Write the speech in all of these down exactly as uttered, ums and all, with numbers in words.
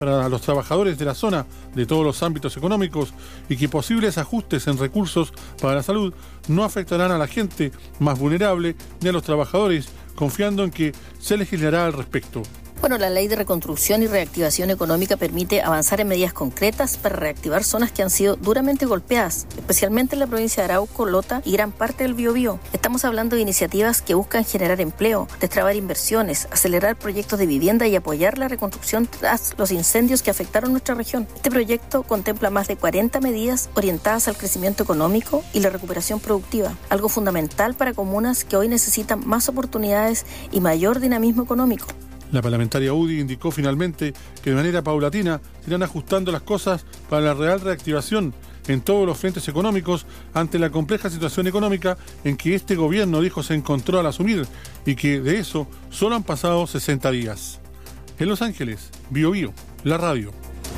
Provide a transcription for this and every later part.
para los trabajadores de la zona de todos los ámbitos económicos y que posibles ajustes en recursos para la salud no afectarán a la gente más vulnerable ni a los trabajadores, confiando en que se legislará al respecto. Bueno, la Ley de Reconstrucción y Reactivación Económica permite avanzar en medidas concretas para reactivar zonas que han sido duramente golpeadas, especialmente en la provincia de Arauco, Lota y gran parte del Biobío. Estamos hablando de iniciativas que buscan generar empleo, destrabar inversiones, acelerar proyectos de vivienda y apoyar la reconstrucción tras los incendios que afectaron nuestra región. Este proyecto contempla más de cuarenta medidas orientadas al crecimiento económico y la recuperación productiva, algo fundamental para comunas que hoy necesitan más oportunidades y mayor dinamismo económico. La parlamentaria U D I indicó finalmente que de manera paulatina se irán ajustando las cosas para la real reactivación en todos los frentes económicos ante la compleja situación económica en que este gobierno dijo se encontró al asumir y que de eso solo han pasado sesenta días. En Los Ángeles, Biobío, la radio.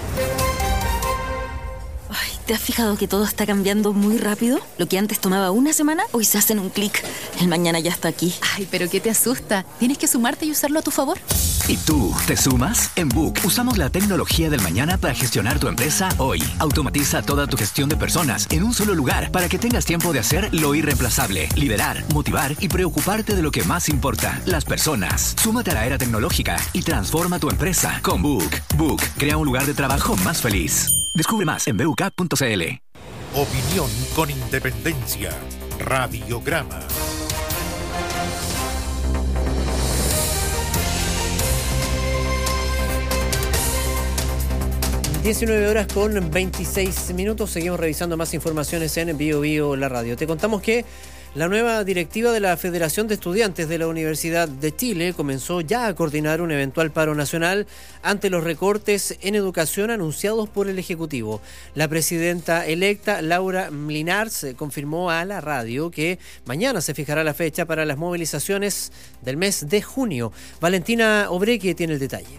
¿Te has fijado que todo está cambiando muy rápido? Lo que antes tomaba una semana, hoy se hace en un clic. El mañana ya está aquí. Ay, pero ¿qué te asusta? Tienes que sumarte y usarlo a tu favor. ¿Y tú, te sumas? En Book usamos la tecnología del mañana para gestionar tu empresa hoy. Automatiza toda tu gestión de personas en un solo lugar para que tengas tiempo de hacer lo irreemplazable, liderar, motivar y preocuparte de lo que más importa, las personas. Súmate a la era tecnológica y transforma tu empresa con Book. Book crea un lugar de trabajo más feliz. Descubre más en b u k punto c l. Opinión con independencia. Radiograma. diecinueve horas con veintiséis minutos. Seguimos revisando más informaciones en Bio Bio la radio. Te contamos que la nueva directiva de la Federación de Estudiantes de la Universidad de Chile comenzó ya a coordinar un eventual paro nacional ante los recortes en educación anunciados por el Ejecutivo. La presidenta electa, Laura Mlinars, confirmó a la radio que mañana se fijará la fecha para las movilizaciones del mes de junio. Valentina Obreque tiene el detalle.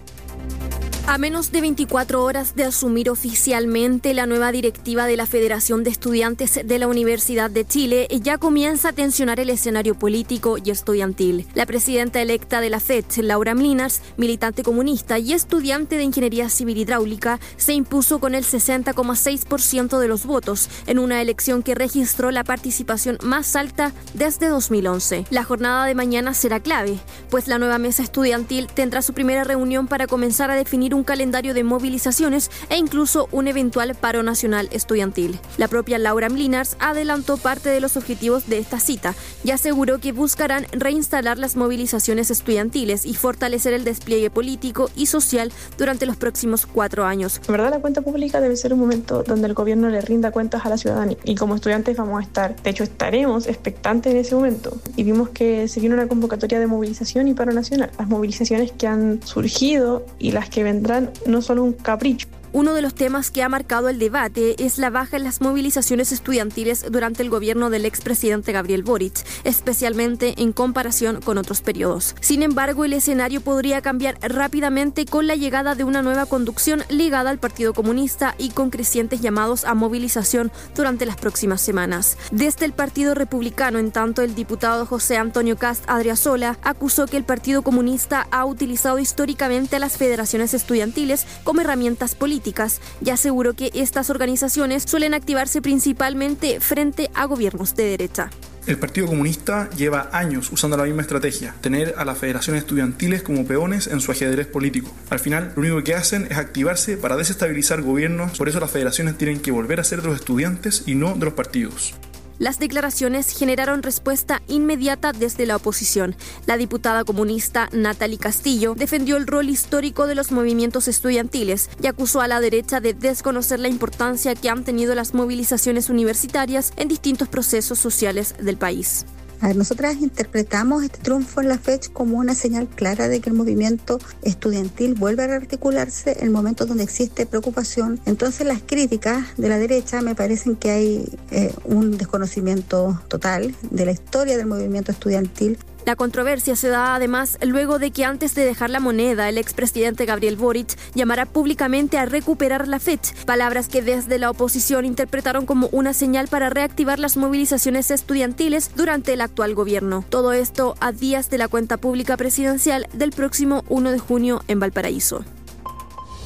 A menos de veinticuatro horas de asumir oficialmente la nueva directiva de la Federación de Estudiantes de la Universidad de Chile, ya comienza a tensionar el escenario político y estudiantil. La presidenta electa de la F E D, Laura Mlinars, militante comunista y estudiante de Ingeniería Civil Hidráulica, se impuso con el sesenta coma seis por ciento de los votos en una elección que registró la participación más alta desde dos mil once. La jornada de mañana será clave, pues la nueva mesa estudiantil tendrá su primera reunión para comenzar a definir un calendario de movilizaciones e incluso un eventual paro nacional estudiantil. La propia Laura Mlinars adelantó parte de los objetivos de esta cita y aseguró que buscarán reinstalar las movilizaciones estudiantiles y fortalecer el despliegue político y social durante los próximos cuatro años. En verdad, la cuenta pública debe ser un momento donde el gobierno le rinda cuentas a la ciudadanía y como estudiantes vamos a estar, de hecho estaremos expectantes en ese momento, y vimos que se viene una convocatoria de movilización y paro nacional. Las movilizaciones que han surgido y las que vendrán no solo un capricho. Uno de los temas que ha marcado el debate es la baja en las movilizaciones estudiantiles durante el gobierno del expresidente Gabriel Boric, especialmente en comparación con otros periodos. Sin embargo, el escenario podría cambiar rápidamente con la llegada de una nueva conducción ligada al Partido Comunista y con crecientes llamados a movilización durante las próximas semanas. Desde el Partido Republicano, en tanto, el diputado José Antonio Cast Adriasola acusó que el Partido Comunista ha utilizado históricamente a las federaciones estudiantiles como herramientas políticas y aseguró que estas organizaciones suelen activarse principalmente frente a gobiernos de derecha. El Partido Comunista lleva años usando la misma estrategia, tener a las federaciones estudiantiles como peones en su ajedrez político. Al final, lo único que hacen es activarse para desestabilizar gobiernos, por eso las federaciones tienen que volver a ser de los estudiantes y no de los partidos. Las declaraciones generaron respuesta inmediata desde la oposición. La diputada comunista Natalie Castillo defendió el rol histórico de los movimientos estudiantiles y acusó a la derecha de desconocer la importancia que han tenido las movilizaciones universitarias en distintos procesos sociales del país. A ver, nosotras interpretamos este triunfo en la fecha como una señal clara de que el movimiento estudiantil vuelve a rearticularse en momentos donde existe preocupación. Entonces las críticas de la derecha me parecen que hay eh, un desconocimiento total de la historia del movimiento estudiantil. La controversia se da además luego de que antes de dejar la moneda, el expresidente Gabriel Boric llamara públicamente a recuperar la F E D, palabras que desde la oposición interpretaron como una señal para reactivar las movilizaciones estudiantiles durante el actual gobierno. Todo esto a días de la cuenta pública presidencial del próximo uno de junio en Valparaíso.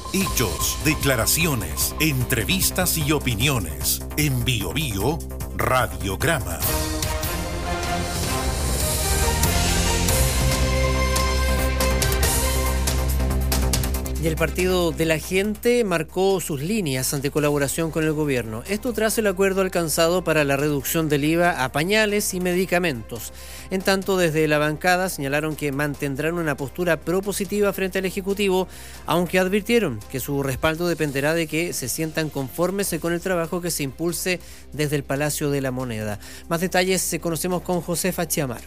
Hechos, declaraciones, entrevistas y opiniones. En Bio Bio Radiograma. Y el Partido de la Gente marcó sus líneas ante colaboración con el gobierno. Esto tras el acuerdo alcanzado para la reducción del I V A a pañales y medicamentos. En tanto, desde la bancada señalaron que mantendrán una postura propositiva frente al Ejecutivo, aunque advirtieron que su respaldo dependerá de que se sientan conformes con el trabajo que se impulse desde el Palacio de la Moneda. Más detalles conocemos con Josefa Chiamaro.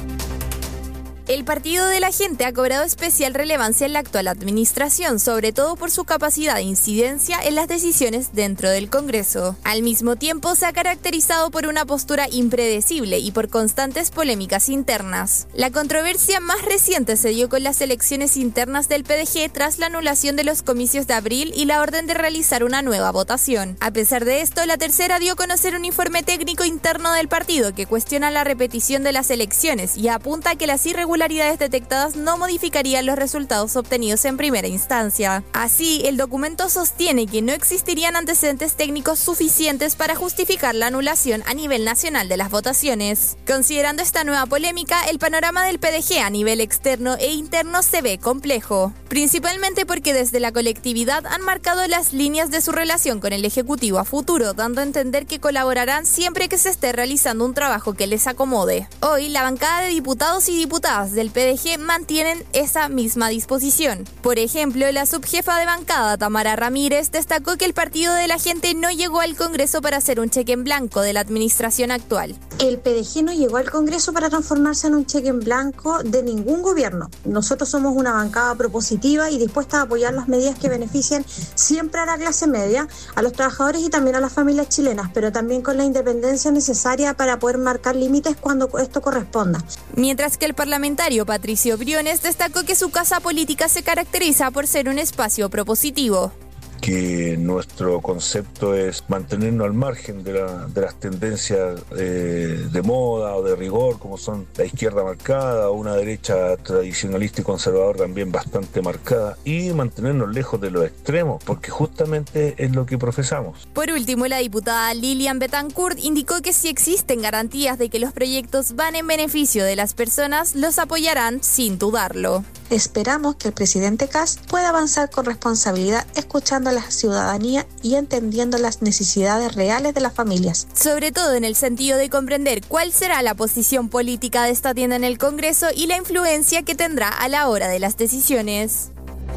El Partido de la Gente ha cobrado especial relevancia en la actual administración, sobre todo por su capacidad de incidencia en las decisiones dentro del Congreso. Al mismo tiempo, se ha caracterizado por una postura impredecible y por constantes polémicas internas. La controversia más reciente se dio con las elecciones internas del P D G tras la anulación de los comicios de abril y la orden de realizar una nueva votación. A pesar de esto, la tercera dio a conocer un informe técnico interno del partido que cuestiona la repetición de las elecciones y apunta a que las irregularidades irregularidades detectadas no modificarían los resultados obtenidos en primera instancia. Así, el documento sostiene que no existirían antecedentes técnicos suficientes para justificar la anulación a nivel nacional de las votaciones. Considerando esta nueva polémica, el panorama del P D G a nivel externo e interno se ve complejo, principalmente porque desde la colectividad han marcado las líneas de su relación con el Ejecutivo a futuro, dando a entender que colaborarán siempre que se esté realizando un trabajo que les acomode. Hoy, la bancada de diputados y diputadas del P D G mantienen esa misma disposición. Por ejemplo, la subjefa de bancada, Tamara Ramírez, destacó que el Partido de la Gente no llegó al Congreso para hacer un cheque en blanco de la administración actual. El P D G no llegó al Congreso para transformarse en un cheque en blanco de ningún gobierno. Nosotros somos una bancada propositiva y dispuesta a apoyar las medidas que beneficien siempre a la clase media, a los trabajadores y también a las familias chilenas, pero también con la independencia necesaria para poder marcar límites cuando esto corresponda. Mientras que el parlamentario Patricio Briones destacó que su casa política se caracteriza por ser un espacio propositivo. Que nuestro concepto es mantenernos al margen de, la, de las tendencias eh, de moda o de rigor, como son la izquierda marcada o una derecha tradicionalista y conservador también bastante marcada, y mantenernos lejos de los extremos, porque justamente es lo que profesamos. Por último, la diputada Lilian Betancourt indicó que si existen garantías de que los proyectos van en beneficio de las personas, los apoyarán sin dudarlo. Esperamos que el presidente Kast pueda avanzar con responsabilidad, escuchando a la ciudadanía y entendiendo las necesidades reales de las familias. Sobre todo en el sentido de comprender cuál será la posición política de esta tienda en el Congreso y la influencia que tendrá a la hora de las decisiones.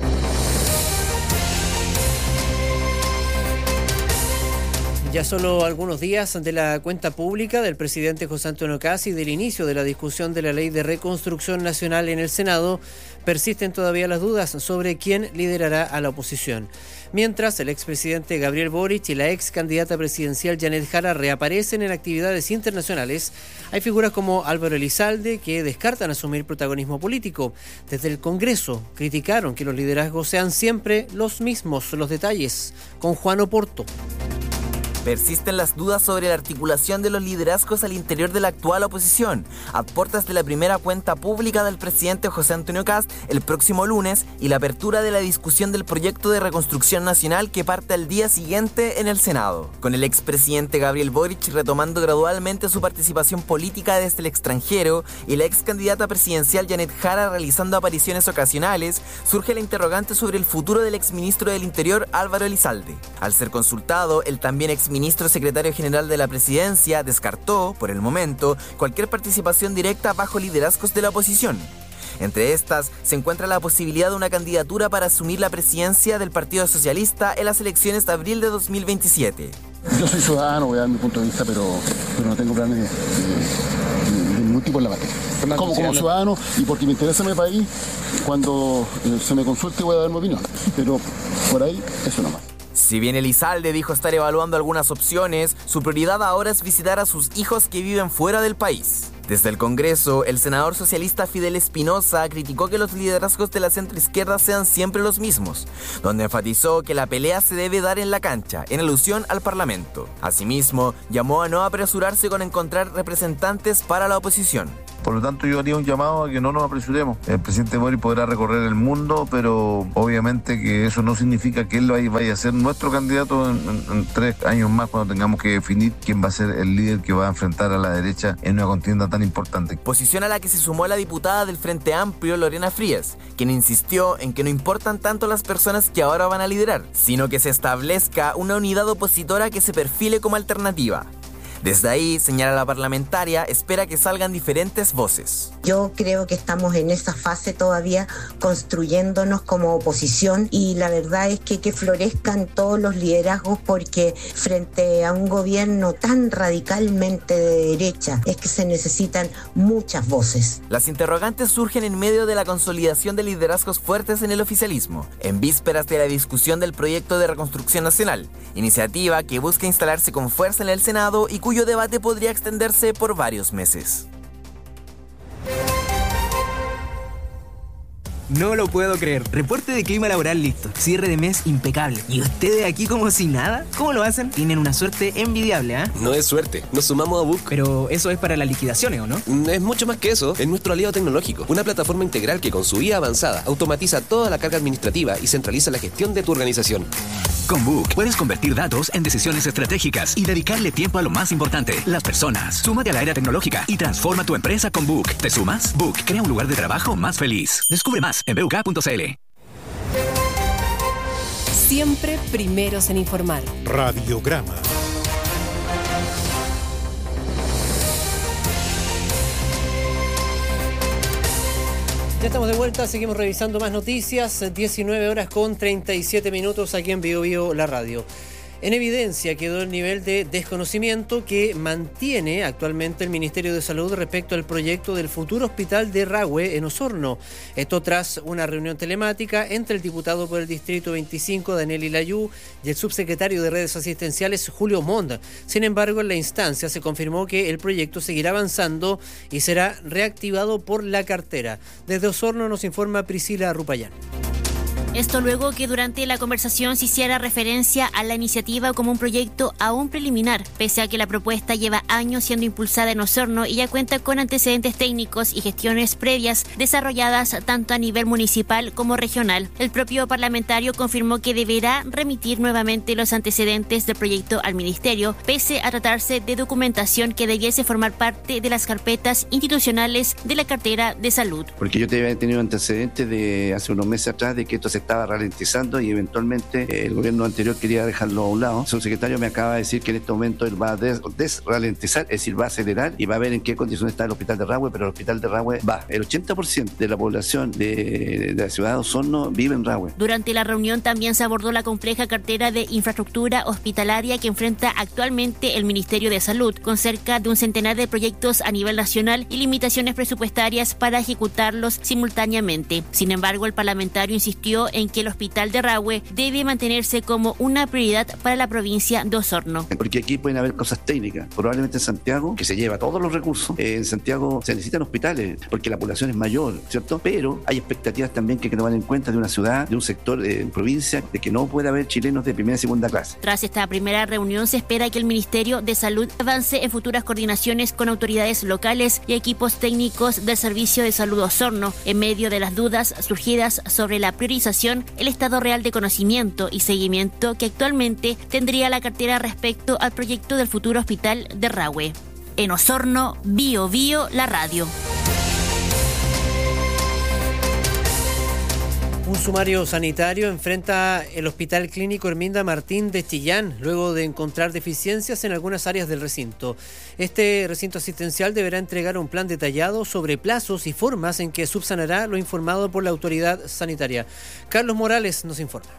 Ya solo algunos días ante la cuenta pública del presidente José Antonio Kast y del inicio de la discusión de la Ley de Reconstrucción Nacional en el Senado, persisten todavía las dudas sobre quién liderará a la oposición. Mientras, el expresidente Gabriel Boric y la ex candidata presidencial Janet Jara reaparecen en actividades internacionales, hay figuras como Álvaro Elizalde que descartan asumir protagonismo político. Desde el Congreso criticaron que los liderazgos sean siempre los mismos. Los detalles con Juan Oporto. Persisten las dudas sobre la articulación de los liderazgos al interior de la actual oposición, a puertas de la primera cuenta pública del presidente José Antonio Kast el próximo lunes y la apertura de la discusión del proyecto de reconstrucción nacional que parte al día siguiente en el Senado. Con el expresidente Gabriel Boric retomando gradualmente su participación política desde el extranjero y la ex candidata presidencial Janet Jara realizando apariciones ocasionales, surge la interrogante sobre el futuro del exministro del Interior Álvaro Elizalde. Al ser consultado, el también ex ministro secretario general de la presidencia descartó, por el momento, cualquier participación directa bajo liderazgos de la oposición. Entre estas, se encuentra la posibilidad de una candidatura para asumir la presidencia del Partido Socialista en las elecciones de abril de dos mil veintisiete. Yo soy ciudadano, voy a dar mi punto de vista, pero, pero no tengo planes de, de, de ningún tipo en la materia. Como, como ciudadano y porque me interesa mi país, cuando eh, se me consulte voy a dar mi opinión, pero por ahí eso nomás. Si bien Elizalde dijo estar evaluando algunas opciones, su prioridad ahora es visitar a sus hijos que viven fuera del país. Desde el Congreso, el senador socialista Fidel Espinosa criticó que los liderazgos de la centroizquierda sean siempre los mismos, donde enfatizó que la pelea se debe dar en la cancha, en alusión al Parlamento. Asimismo, llamó a no apresurarse con encontrar representantes para la oposición. Por lo tanto, yo haría un llamado a que no nos apresuremos. El presidente Boric podrá recorrer el mundo, pero obviamente que eso no significa que él vaya a ser nuestro candidato en, en, en tres años más, cuando tengamos que definir quién va a ser el líder que va a enfrentar a la derecha en una contienda tan importante. Posición a la que se sumó la diputada del Frente Amplio, Lorena Frías, quien insistió en que no importan tanto las personas que ahora van a liderar, sino que se establezca una unidad opositora que se perfile como alternativa. Desde ahí, señala la parlamentaria, espera que salgan diferentes voces. Yo creo que estamos en esa fase todavía construyéndonos como oposición y la verdad es que que florezcan todos los liderazgos, porque frente a un gobierno tan radicalmente de derecha es que se necesitan muchas voces. Las interrogantes surgen en medio de la consolidación de liderazgos fuertes en el oficialismo, en vísperas de la discusión del proyecto de reconstrucción nacional, iniciativa que busca instalarse con fuerza en el Senado y cuyo debate podría extenderse por varios meses. No lo puedo creer. Reporte de clima laboral listo. Cierre de mes impecable. ¿Y ustedes aquí como si nada? ¿Cómo lo hacen? Tienen una suerte envidiable, ¿ah? ¿eh? No es suerte. Nos sumamos a Book. Pero eso es para las liquidaciones, ¿o no? Es mucho más que eso. Es nuestro aliado tecnológico. Una plataforma integral que con su I A avanzada automatiza toda la carga administrativa y centraliza la gestión de tu organización. Con Book puedes convertir datos en decisiones estratégicas y dedicarle tiempo a lo más importante, las personas. Súmate a la era tecnológica y transforma tu empresa con Book. ¿Te sumas? Book crea un lugar de trabajo más feliz. Descubre más en b u k punto c l. Siempre primeros en informar. Radiograma. Ya estamos de vuelta, seguimos revisando más noticias. diecinueve horas con treinta y siete minutos aquí en Bio Bio La Radio. En evidencia quedó el nivel de desconocimiento que mantiene actualmente el Ministerio de Salud respecto al proyecto del futuro hospital de Rahue en Osorno. Esto tras una reunión telemática entre el diputado por el Distrito veinticinco, Daniel Ilayú, y el subsecretario de Redes Asistenciales, Julio Montt. Sin embargo, en la instancia se confirmó que el proyecto seguirá avanzando y será reactivado por la cartera. Desde Osorno nos informa Priscila Rupayán. Esto luego que durante la conversación se hiciera referencia a la iniciativa como un proyecto aún preliminar, pese a que la propuesta lleva años siendo impulsada en Osorno y ya cuenta con antecedentes técnicos y gestiones previas desarrolladas tanto a nivel municipal como regional. El propio parlamentario confirmó que deberá remitir nuevamente los antecedentes del proyecto al ministerio, pese a tratarse de documentación que debiese formar parte de las carpetas institucionales de la cartera de salud. Porque yo te había tenido antecedentes de hace unos meses atrás de que esto se estaba ralentizando y eventualmente eh, el gobierno anterior quería dejarlo a un lado. El subsecretario me acaba de decir que en este momento él va a des- desralentizar, es decir, va a acelerar y va a ver en qué condiciones está el hospital de Rahue, pero el hospital de Rahue va. El ochenta por ciento de la población de, de la ciudad de Osorno vive en Rahue. Durante la reunión también se abordó la compleja cartera de infraestructura hospitalaria que enfrenta actualmente el Ministerio de Salud, con cerca de un centenar de proyectos a nivel nacional y limitaciones presupuestarias para ejecutarlos simultáneamente. Sin embargo, el parlamentario insistió en que el hospital de Rahue debe mantenerse como una prioridad para la provincia de Osorno. Porque aquí pueden haber cosas técnicas. Probablemente en Santiago, que se lleva todos los recursos, eh, en Santiago se necesitan hospitales porque la población es mayor, ¿cierto? Pero hay expectativas también que hay que tomar en cuenta de una ciudad, de un sector de eh, provincia, de que no puede haber chilenos de primera y segunda clase. Tras esta primera reunión se espera que el Ministerio de Salud avance en futuras coordinaciones con autoridades locales y equipos técnicos del Servicio de Salud Osorno, en medio de las dudas surgidas sobre la priorización, el estado real de conocimiento y seguimiento que actualmente tendría la cartera respecto al proyecto del futuro hospital de Rahue. En Osorno, Bio Bio La Radio. Un sumario sanitario enfrenta el Hospital Clínico Herminda Martín de Chillán, luego de encontrar deficiencias en algunas áreas del recinto. Este recinto asistencial deberá entregar un plan detallado sobre plazos y formas en que subsanará lo informado por la autoridad sanitaria. Carlos Morales nos informa.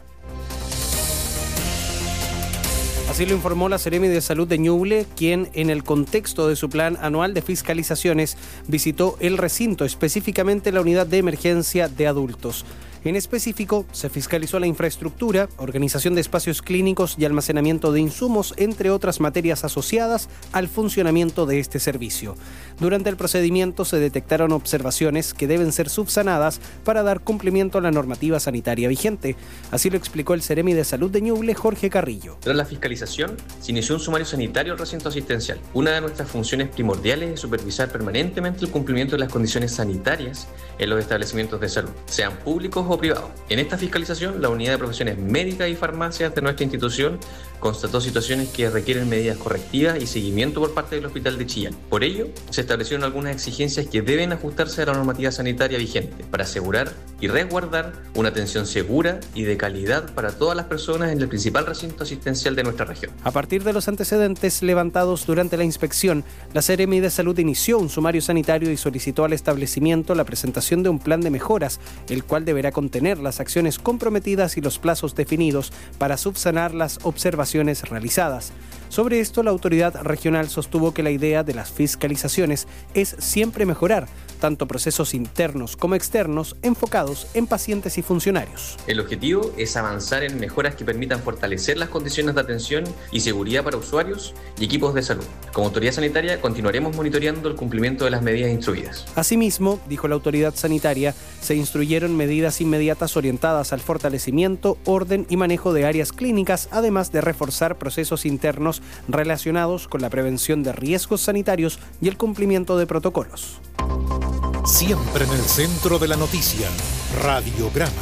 Así lo informó la Seremi de Salud de Ñuble, quien en el contexto de su plan anual de fiscalizaciones visitó el recinto, específicamente la unidad de emergencia de adultos. En específico, se fiscalizó la infraestructura, organización de espacios clínicos y almacenamiento de insumos, entre otras materias asociadas al funcionamiento de este servicio. Durante el procedimiento se detectaron observaciones que deben ser subsanadas para dar cumplimiento a la normativa sanitaria vigente. Así lo explicó el Seremi de Salud de Ñuble, Jorge Carrillo. Tras la fiscalización, se inició un sumario sanitario al recinto asistencial. Una de nuestras funciones primordiales es supervisar permanentemente el cumplimiento de las condiciones sanitarias en los establecimientos de salud, sean públicos o privados. En esta fiscalización, la Unidad de Profesiones Médicas y Farmacias de nuestra institución constató situaciones que requieren medidas correctivas y seguimiento por parte del Hospital de Chillán. Por ello, se establecieron algunas exigencias que deben ajustarse a la normativa sanitaria vigente para asegurar y resguardar una atención segura y de calidad para todas las personas en el principal recinto asistencial de nuestra región. A partir de los antecedentes levantados durante la inspección, la Seremi de Salud inició un sumario sanitario y solicitó al establecimiento la presentación de un plan de mejoras, el cual deberá contener las acciones comprometidas y los plazos definidos para subsanar las observaciones realizadas. Sobre esto, la autoridad regional sostuvo que la idea de las fiscalizaciones es siempre mejorar, tanto procesos internos como externos, enfocados en pacientes y funcionarios. El objetivo es avanzar en mejoras que permitan fortalecer las condiciones de atención y seguridad para usuarios y equipos de salud. Como autoridad sanitaria, continuaremos monitoreando el cumplimiento de las medidas instruidas. Asimismo, dijo la autoridad sanitaria, se instruyeron medidas inmediatas orientadas al fortalecimiento, orden y manejo de áreas clínicas, además de reforzar procesos internos relacionados con la prevención de riesgos sanitarios y el cumplimiento de protocolos. Siempre en el centro de la noticia, Radiograma.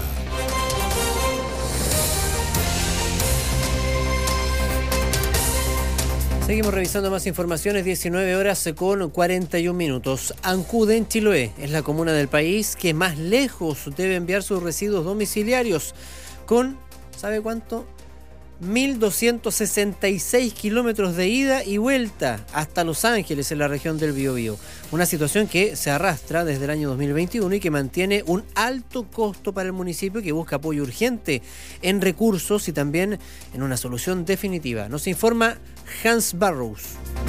Seguimos revisando más informaciones, diecinueve horas con cuarenta y un minutos. Ancud en Chiloé es la comuna del país que más lejos debe enviar sus residuos domiciliarios, con, ¿sabe cuánto? mil doscientos sesenta y seis kilómetros de ida y vuelta hasta Los Ángeles, en la región del Biobío. Una situación que se arrastra desde el año dos mil veintiuno y que mantiene un alto costo para el municipio, que busca apoyo urgente en recursos y también en una solución definitiva. Nos informa Hans Barrows.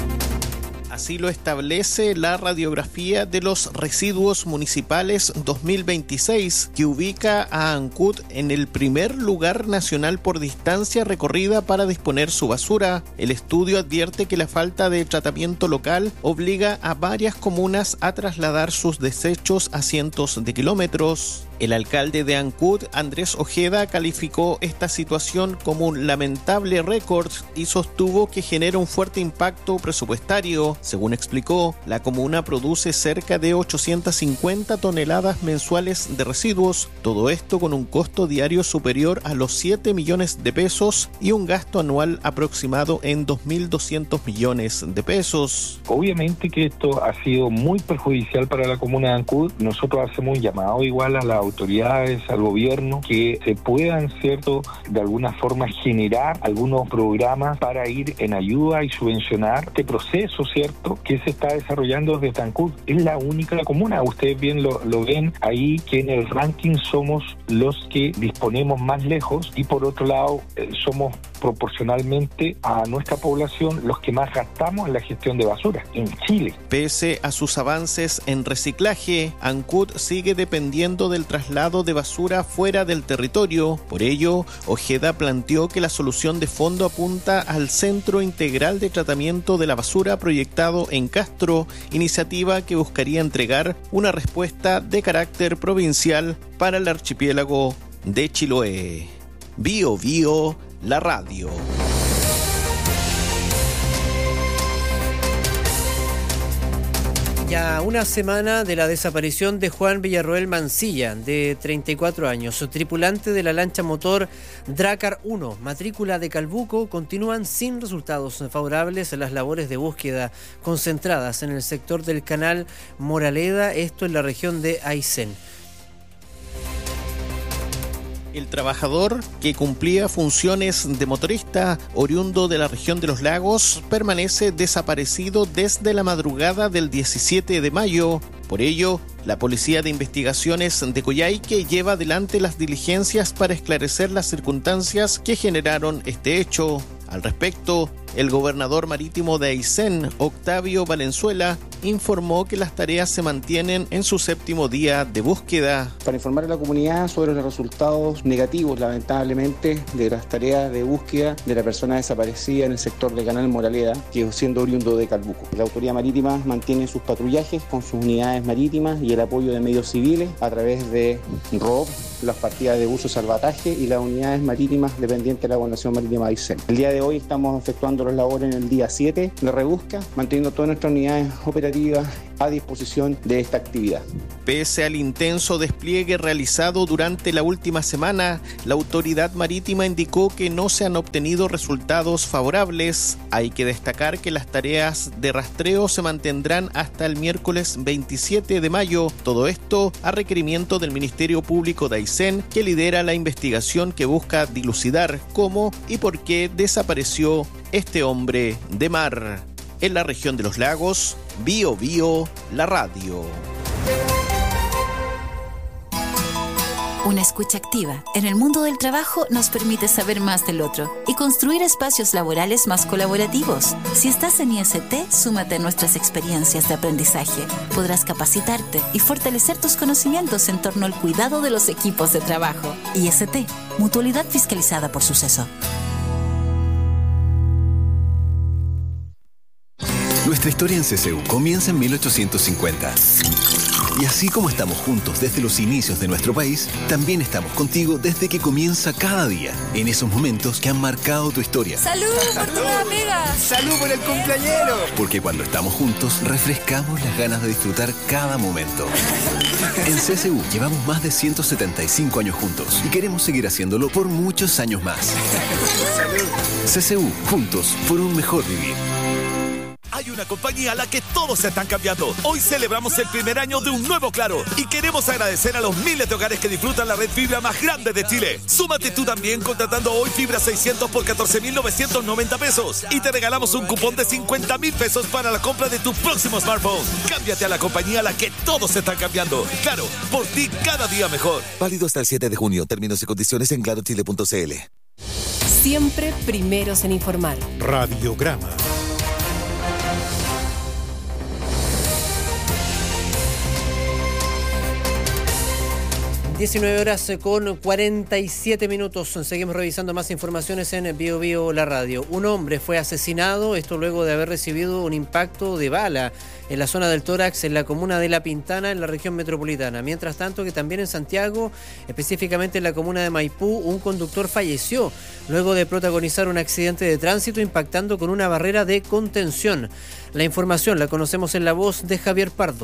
Así lo establece la radiografía de los residuos municipales dos mil veintiséis, que ubica a Ancud en el primer lugar nacional por distancia recorrida para disponer su basura. El estudio advierte que la falta de tratamiento local obliga a varias comunas a trasladar sus desechos a cientos de kilómetros. El alcalde de Ancud, Andrés Ojeda, calificó esta situación como un lamentable récord y sostuvo que genera un fuerte impacto presupuestario. Según explicó, la comuna produce cerca de ochocientas cincuenta toneladas mensuales de residuos, todo esto con un costo diario superior a los siete millones de pesos y un gasto anual aproximado en dos mil doscientos millones de pesos. Obviamente que esto ha sido muy perjudicial para la comuna de Ancud. Nosotros hacemos un llamado igual a la autoridades, al gobierno, que se puedan, cierto, de alguna forma generar algunos programas para ir en ayuda y subvencionar este proceso, cierto, que se está desarrollando desde Ancud. Es la única comuna, ustedes bien lo, lo ven ahí, que en el ranking somos los que disponemos más lejos y por otro lado eh, somos proporcionalmente a nuestra población los que más gastamos en la gestión de basura en Chile. Pese a sus avances en reciclaje, Ancud sigue dependiendo del traslado de basura fuera del territorio. Por ello, Ojeda planteó que la solución de fondo apunta al Centro Integral de Tratamiento de la Basura proyectado en Castro, iniciativa que buscaría entregar una respuesta de carácter provincial para el archipiélago de Chiloé. Bio Bio, la radio. Ya una semana de la desaparición de Juan Villarroel Mancilla, de treinta y cuatro años, tripulante de la lancha motor Dracar uno, matrícula de Calbuco, continúan sin resultados favorables las labores de búsqueda concentradas en el sector del canal Moraleda, esto en la región de Aysén. El trabajador, que cumplía funciones de motorista oriundo de la región de los lagos, permanece desaparecido desde la madrugada del diecisiete de mayo. Por ello, la Policía de Investigaciones de Coyhaique lleva adelante las diligencias para esclarecer las circunstancias que generaron este hecho. Al respecto, el gobernador marítimo de Aysén, Octavio Valenzuela, informó que las tareas se mantienen en su séptimo día de búsqueda. Para informar a la comunidad sobre los resultados negativos, lamentablemente, de las tareas de búsqueda de la persona desaparecida en el sector de Canal Moraleda, que siendo oriundo de Calbuco. La Autoridad Marítima mantiene sus patrullajes con sus unidades marítimas y el apoyo de medios civiles a través de R O B, las partidas de buzo y salvataje y las unidades marítimas dependientes de la Gobernación Marítima de Aysén. El día de hoy estamos efectuando los labores en el día siete de rebusca, manteniendo todas nuestras unidades operativas a disposición de esta actividad. Pese al intenso despliegue realizado durante la última semana, la Autoridad Marítima indicó que no se han obtenido resultados favorables. Hay que destacar que las tareas de rastreo se mantendrán hasta el miércoles veintisiete de mayo. Todo esto a requerimiento del Ministerio Público de Aysén, que lidera la investigación que busca dilucidar cómo y por qué desapareció este hombre de mar. En la región de los lagos, Bio Bio, la radio. Una escucha activa en el mundo del trabajo nos permite saber más del otro y construir espacios laborales más colaborativos. Si estás en I S T, súmate a nuestras experiencias de aprendizaje. Podrás capacitarte y fortalecer tus conocimientos en torno al cuidado de los equipos de trabajo. I S T, mutualidad fiscalizada por Suceso. Nuestra historia en C C U comienza en mil ochocientos cincuenta. Y así como estamos juntos desde los inicios de nuestro país, también estamos contigo desde que comienza cada día, en esos momentos que han marcado tu historia. ¡Salud por tu nueva pega! ¡Salud por el cumpleañero! Porque cuando estamos juntos, refrescamos las ganas de disfrutar cada momento. En C C U llevamos más de ciento setenta y cinco años juntos y queremos seguir haciéndolo por muchos años más. ¡Salud! C C U, juntos por un mejor vivir. Hay una compañía a la que todos se están cambiando. Hoy celebramos el primer año de un nuevo Claro y queremos agradecer a los miles de hogares que disfrutan la red fibra más grande de Chile. Súmate tú también contratando hoy fibra seiscientos por catorce mil novecientos noventa pesos y te regalamos un cupón de cincuenta mil pesos para la compra de tu próximo smartphone. Cámbiate a la compañía a la que todos se están cambiando. Claro, por ti cada día mejor. Válido hasta el siete de junio. Términos y condiciones en claro chile punto c l. Siempre primeros en informar. Radiograma. diecinueve horas con cuarenta y siete minutos. Seguimos revisando más informaciones en Bio Bio la radio. Un hombre fue asesinado, esto luego de haber recibido un impacto de bala en la zona del tórax en la comuna de La Pintana, en la región metropolitana. Mientras tanto, que también en Santiago, específicamente en la comuna de Maipú, un conductor falleció luego de protagonizar un accidente de tránsito impactando con una barrera de contención. La información la conocemos en la voz de Javier Pardo.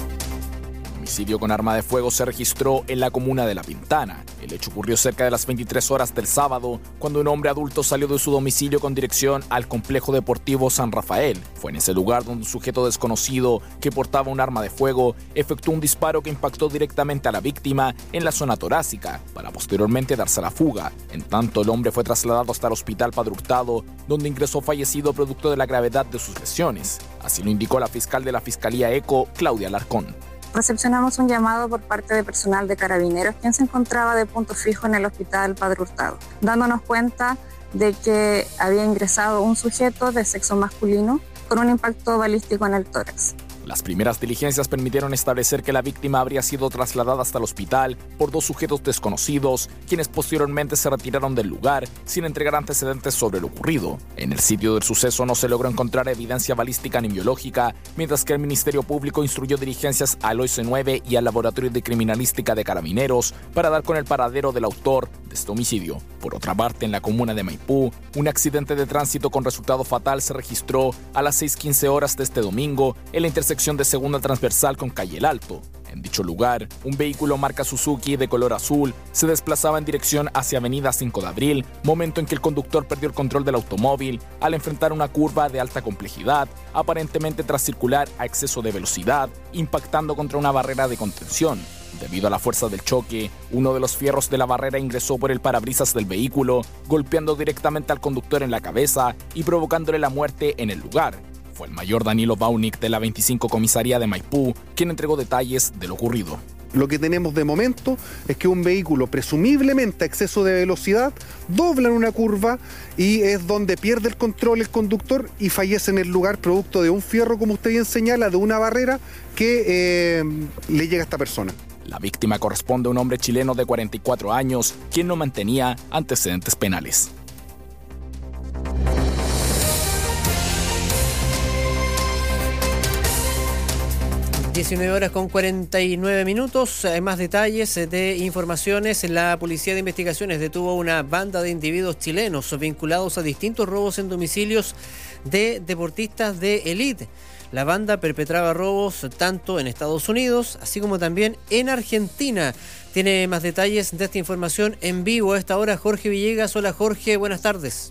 Homicidio con arma de fuego se registró en la comuna de La Pintana. El hecho ocurrió cerca de las veintitrés horas del sábado, cuando un hombre adulto salió de su domicilio con dirección al complejo deportivo San Rafael. Fue en ese lugar donde un sujeto desconocido que portaba un arma de fuego efectuó un disparo que impactó directamente a la víctima en la zona torácica, para posteriormente darse a la fuga. En tanto, el hombre fue trasladado hasta el hospital Padre Hurtado, donde ingresó fallecido producto de la gravedad de sus lesiones. Así lo indicó la fiscal de la Fiscalía ECO, Claudia Alarcón. Recepcionamos un llamado por parte de personal de Carabineros, quien se encontraba de punto fijo en el hospital Padre Hurtado, dándonos cuenta de que había ingresado un sujeto de sexo masculino con un impacto balístico en el tórax. Las primeras diligencias permitieron establecer que la víctima habría sido trasladada hasta el hospital por dos sujetos desconocidos, quienes posteriormente se retiraron del lugar sin entregar antecedentes sobre lo ocurrido. En el sitio del suceso no se logró encontrar evidencia balística ni biológica, mientras que el Ministerio Público instruyó diligencias al O S nueve y al Laboratorio de Criminalística de Carabineros para dar con el paradero del autor de este homicidio. Por otra parte, en la comuna de Maipú, un accidente de tránsito con resultado fatal se registró a las seis quince horas de este domingo en la intersección de Segunda Transversal con Calle El Alto. En dicho lugar, un vehículo marca Suzuki de color azul se desplazaba en dirección hacia Avenida cinco de abril, momento en que el conductor perdió el control del automóvil al enfrentar una curva de alta complejidad, aparentemente tras circular a exceso de velocidad, impactando contra una barrera de contención. Debido a la fuerza del choque, uno de los fierros de la barrera ingresó por el parabrisas del vehículo, golpeando directamente al conductor en la cabeza y provocándole la muerte en el lugar. Fue el mayor Danilo Baunik de la veinticinco Comisaría de Maipú quien entregó detalles de lo ocurrido. Lo que tenemos de momento es que un vehículo presumiblemente a exceso de velocidad dobla en una curva y es donde pierde el control el conductor y fallece en el lugar producto de un fierro, como usted bien señala, de una barrera que eh, le llega a esta persona. La víctima corresponde a un hombre chileno de cuarenta y cuatro años, quien no mantenía antecedentes penales. diecinueve horas con cuarenta y nueve minutos. Hay más detalles de informaciones. La Policía de Investigaciones detuvo una banda de individuos chilenos vinculados a distintos robos en domicilios de deportistas de élite. La banda perpetraba robos tanto en Estados Unidos, así como también en Argentina. Tiene más detalles de esta información en vivo a esta hora Jorge Villegas. Hola Jorge, buenas tardes.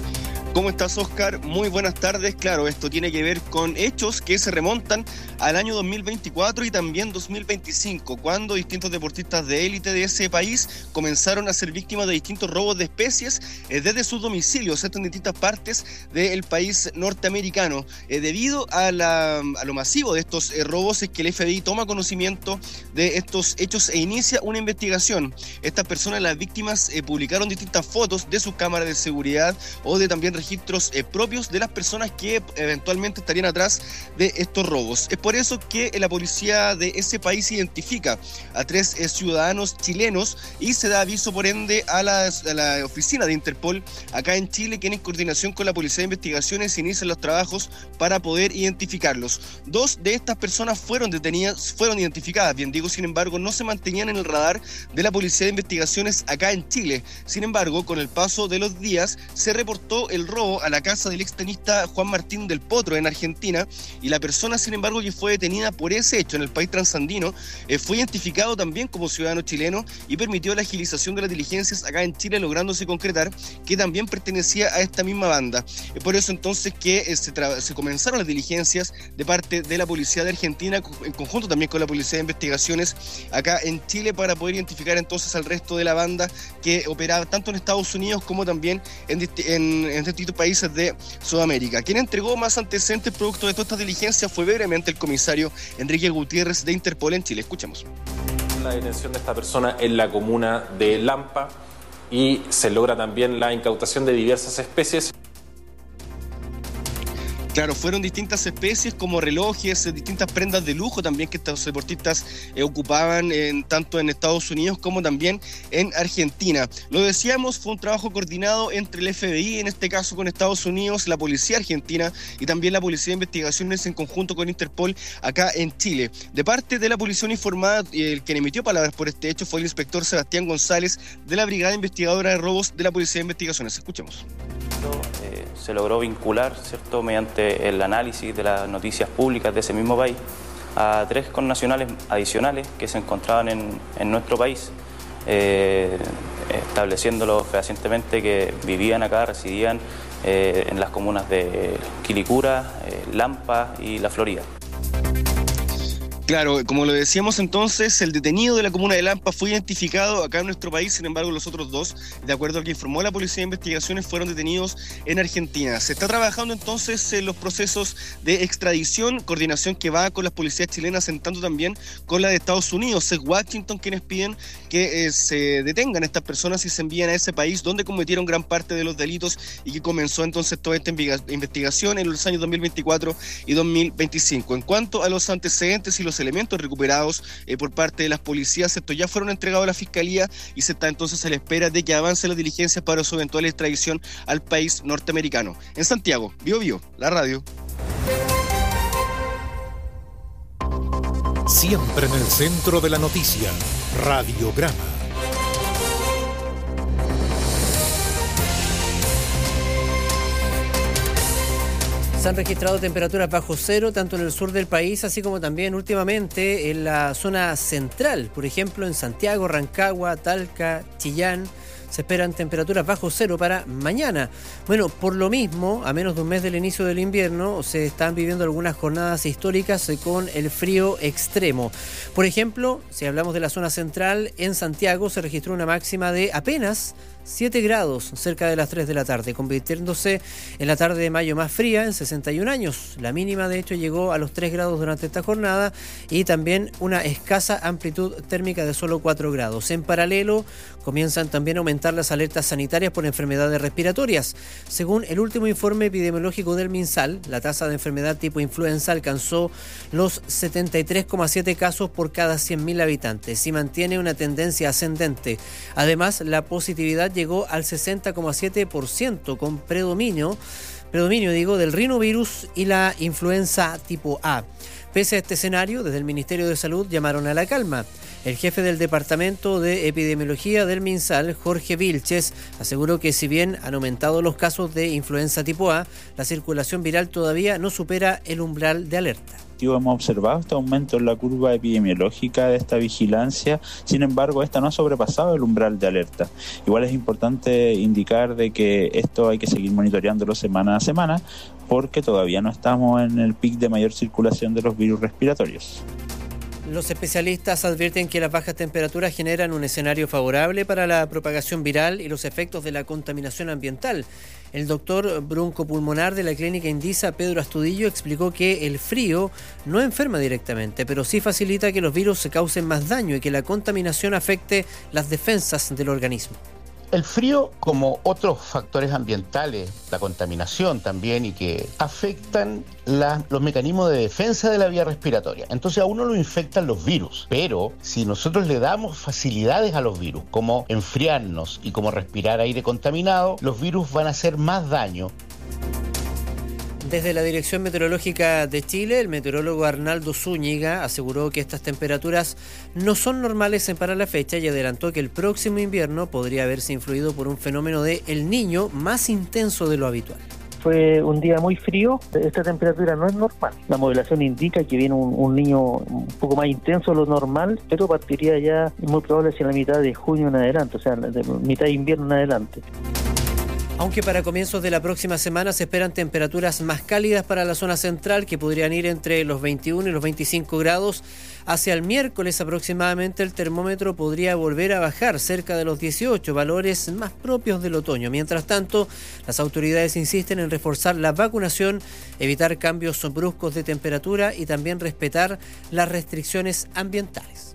¿Cómo estás, Oscar? Muy buenas tardes. Claro, esto tiene que ver con hechos que se remontan al año dos mil veinticuatro y también dos mil veinticinco, cuando distintos deportistas de élite de ese país comenzaron a ser víctimas de distintos robos de especies eh, desde sus domicilios, esto en distintas partes del país norteamericano. Eh, debido a, la, a lo masivo de estos eh, robos es que el F B I toma conocimiento de estos hechos e inicia una investigación. Estas personas, las víctimas, eh, publicaron distintas fotos de sus cámaras de seguridad o de también registros eh, propios de las personas que eventualmente estarían atrás de estos robos. Es por eso que la policía de ese país identifica a tres eh, ciudadanos chilenos y se da aviso por ende a la, a la oficina de Interpol acá en Chile, quien en coordinación con la Policía de Investigaciones inician los trabajos para poder identificarlos. Dos de estas personas fueron detenidas, fueron identificadas, bien digo, sin embargo no se mantenían en el radar de la Policía de Investigaciones acá en Chile. Sin embargo, con el paso de los días se reportó el robo a la casa del extenista Juan Martín del Potro en Argentina y la persona, sin embargo, que fue detenida por ese hecho en el país transandino eh, fue identificado también como ciudadano chileno y permitió la agilización de las diligencias acá en Chile, lográndose concretar que también pertenecía a esta misma banda. Es por eso entonces que eh, se, se comenzaron las diligencias de parte de la Policía de Argentina en conjunto también con la Policía de Investigaciones acá en Chile para poder identificar entonces al resto de la banda que operaba tanto en Estados Unidos como también en, en, en distintos países de Sudamérica. Quien entregó más antecedentes producto de todas estas diligencias fue brevemente el comisario Enrique Gutiérrez de Interpol en Chile. Escuchemos. La detención de esta persona en la comuna de Lampa y se logra también la incautación de diversas especies. Claro, fueron distintas especies como relojes, distintas prendas de lujo también que estos deportistas eh, ocupaban en, tanto en Estados Unidos como también en Argentina. Lo decíamos, fue un trabajo coordinado entre el F B I, en este caso con Estados Unidos, la Policía Argentina y también la Policía de Investigaciones en conjunto con Interpol acá en Chile. De parte de la Policía Uniformada, el que emitió palabras por este hecho fue el inspector Sebastián González de la Brigada Investigadora de Robos de la Policía de Investigaciones. Escuchemos. Eh, se logró vincular, ¿cierto?, mediante el análisis de las noticias públicas de ese mismo país a tres connacionales adicionales que se encontraban en, en nuestro país, eh, estableciéndolo fehacientemente que vivían acá, residían eh, en las comunas de Quilicura, eh, Lampa y La Florida. Claro, como lo decíamos entonces, el detenido de la comuna de Lampa fue identificado acá en nuestro país, sin embargo los otros dos, de acuerdo a lo que informó la Policía de Investigaciones, fueron detenidos en Argentina. Se está trabajando entonces en los procesos de extradición, coordinación que va con las policías chilenas, en tanto también con la de Estados Unidos. Es Washington quienes piden que eh, se detengan estas personas y se envíen a ese país donde cometieron gran parte de los delitos y que comenzó entonces toda esta investigación en los años dos mil veinticuatro y dos mil veinticinco. En cuanto a los antecedentes y los elementos recuperados eh, por parte de las policías, estos ya fueron entregados a la Fiscalía y se está entonces a la espera de que avancen las diligencias para su eventual extradición al país norteamericano. En Santiago, Bio Bio, la radio. Siempre en el centro de la noticia, Radiograma. Se han registrado temperaturas bajo cero tanto en el sur del país, así como también últimamente en la zona central. Por ejemplo, en Santiago, Rancagua, Talca, Chillán, se esperan temperaturas bajo cero para mañana. Bueno, por lo mismo, a menos de un mes del inicio del invierno, se están viviendo algunas jornadas históricas con el frío extremo. Por ejemplo, si hablamos de la zona central, en Santiago se registró una máxima de apenas siete grados cerca de las tres de la tarde, convirtiéndose en la tarde de mayo más fría en sesenta y un años. La mínima, de hecho, llegó a los tres grados durante esta jornada y también una escasa amplitud térmica de solo cuatro grados. En paralelo, comienzan también a aumentar las alertas sanitarias por enfermedades respiratorias. Según el último informe epidemiológico del MinSal, la tasa de enfermedad tipo influenza alcanzó los setenta y tres coma siete casos por cada cien mil habitantes y mantiene una tendencia ascendente. Además, la positividad llegó al sesenta coma siete por ciento con predominio, predominio digo, del rinovirus y la influenza tipo A. Pese a este escenario, desde el Ministerio de Salud llamaron a la calma. El jefe del Departamento de Epidemiología del MinSal, Jorge Vilches, aseguró que si bien han aumentado los casos de influenza tipo A, la circulación viral todavía no supera el umbral de alerta. Hemos observado este aumento en la curva epidemiológica de esta vigilancia, sin embargo esta no ha sobrepasado el umbral de alerta. Igual es importante indicar de que esto hay que seguir monitoreándolo semana a semana porque todavía no estamos en el pic de mayor circulación de los virus respiratorios. Los especialistas advierten que las bajas temperaturas generan un escenario favorable para la propagación viral y los efectos de la contaminación ambiental. El doctor broncopulmonar de la clínica Indisa, Pedro Astudillo, explicó que el frío no enferma directamente, pero sí facilita que los virus se causen más daño y que la contaminación afecte las defensas del organismo. El frío, como otros factores ambientales, la contaminación también, y que afectan la, los mecanismos de defensa de la vía respiratoria. Entonces a uno lo infectan los virus, pero si nosotros le damos facilidades a los virus, como enfriarnos y como respirar aire contaminado, los virus van a hacer más daño. Desde la Dirección Meteorológica de Chile, el meteorólogo Arnaldo Zúñiga aseguró que estas temperaturas no son normales para la fecha y adelantó que el próximo invierno podría haberse influido por un fenómeno de El Niño más intenso de lo habitual. Fue un día muy frío, esta temperatura no es normal. La modelación indica que viene un, un niño un poco más intenso de lo normal, pero partiría ya, muy probable, hacia la mitad de junio en adelante, o sea, de mitad de invierno en adelante. Aunque para comienzos de la próxima semana se esperan temperaturas más cálidas para la zona central, que podrían ir entre los veintiuno y los veinticinco grados. Hacia el miércoles aproximadamente el termómetro podría volver a bajar cerca de los dieciocho, valores más propios del otoño. Mientras tanto, las autoridades insisten en reforzar la vacunación, evitar cambios bruscos de temperatura y también respetar las restricciones ambientales.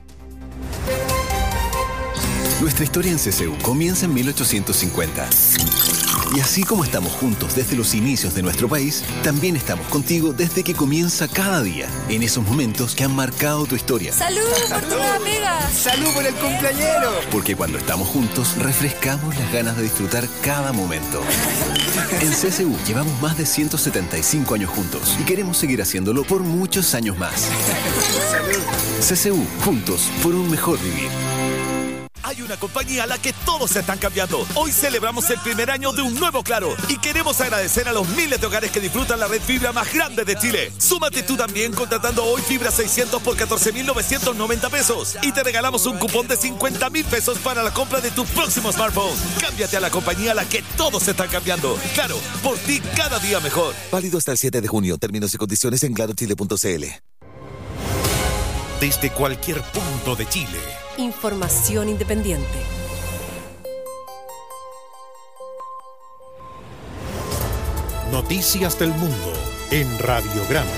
Nuestra historia en C S U comienza en mil ochocientos cincuenta. Y así como estamos juntos desde los inicios de nuestro país, también estamos contigo desde que comienza cada día, en esos momentos que han marcado tu historia. ¡Salud por tu nueva pega! ¡Salud por el cumpleañero! Porque cuando estamos juntos, refrescamos las ganas de disfrutar cada momento. En C S U llevamos más de ciento setenta y cinco años juntos y queremos seguir haciéndolo por muchos años más. C S U, juntos por un mejor vivir. Hay una compañía a la que todos se están cambiando. Hoy celebramos el primer año de un nuevo Claro y queremos agradecer a los miles de hogares que disfrutan la red fibra más grande de Chile. Súmate tú también contratando hoy fibra seiscientos por catorce mil novecientos noventa pesos y te regalamos un cupón de cincuenta mil pesos para la compra de tu próximo smartphone. Cámbiate a la compañía a la que todos se están cambiando. Claro, por ti cada día mejor. Válido hasta el siete de junio. Términos y condiciones en claro chile punto c l. Desde cualquier punto de Chile. Información independiente. Noticias del mundo en Radiograma.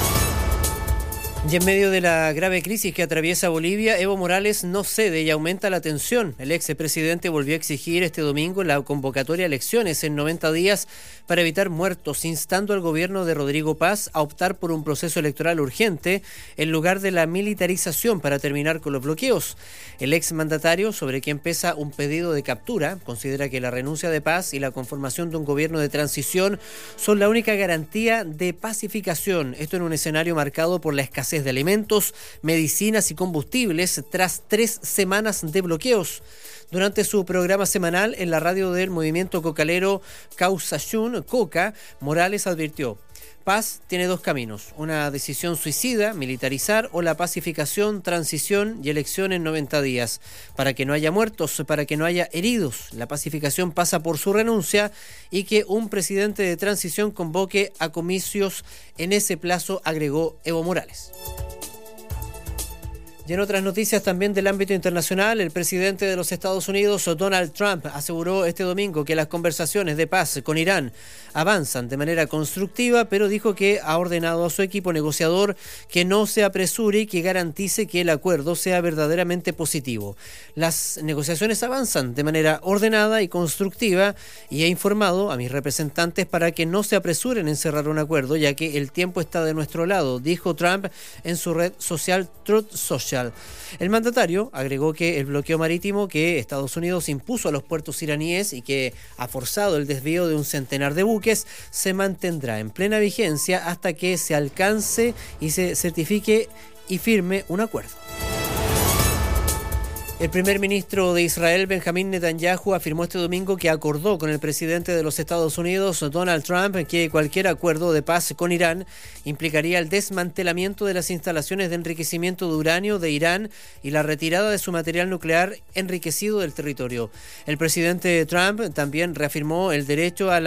Y en medio de la grave crisis que atraviesa Bolivia, Evo Morales no cede y aumenta la tensión. El expresidente volvió a exigir este domingo la convocatoria a elecciones en noventa días para evitar muertos, instando al gobierno de Rodrigo Paz a optar por un proceso electoral urgente en lugar de la militarización para terminar con los bloqueos. El exmandatario, sobre quien pesa un pedido de captura, considera que la renuncia de Paz y la conformación de un gobierno de transición son la única garantía de pacificación. Esto en un escenario marcado por la escasez de alimentos, medicinas y combustibles tras tres semanas de bloqueos. Durante su programa semanal en la radio del movimiento cocalero Causayún, Coca, Morales advirtió: Paz tiene dos caminos, una decisión suicida, militarizar, o la pacificación, transición y elección en noventa días. Para que no haya muertos, para que no haya heridos, la pacificación pasa por su renuncia y que un presidente de transición convoque a comicios en ese plazo, agregó Evo Morales. Y en otras noticias también del ámbito internacional, el presidente de los Estados Unidos, Donald Trump, aseguró este domingo que las conversaciones de paz con Irán avanzan de manera constructiva, pero dijo que ha ordenado a su equipo negociador que no se apresure y que garantice que el acuerdo sea verdaderamente positivo. Las negociaciones avanzan de manera ordenada y constructiva y he informado a mis representantes para que no se apresuren en cerrar un acuerdo, ya que el tiempo está de nuestro lado, dijo Trump en su red social Truth Social. El mandatario agregó que el bloqueo marítimo que Estados Unidos impuso a los puertos iraníes y que ha forzado el desvío de un centenar de buques se mantendrá en plena vigencia hasta que se alcance y se certifique y firme un acuerdo. El primer ministro de Israel, Benjamín Netanyahu, afirmó este domingo que acordó con el presidente de los Estados Unidos, Donald Trump, que cualquier acuerdo de paz con Irán implicaría el desmantelamiento de las instalaciones de enriquecimiento de uranio de Irán y la retirada de su material nuclear enriquecido del territorio. El presidente Trump también reafirmó el derecho a la